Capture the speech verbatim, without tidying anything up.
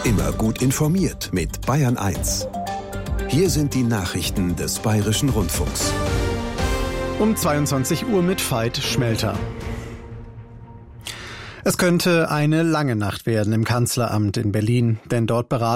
Immer gut informiert mit Bayern eins. Hier sind die Nachrichten des Bayerischen Rundfunks. Um zweiundzwanzig Uhr mit Veit Schmelter. Es könnte eine lange Nacht werden im Kanzleramt in Berlin, denn dort beraten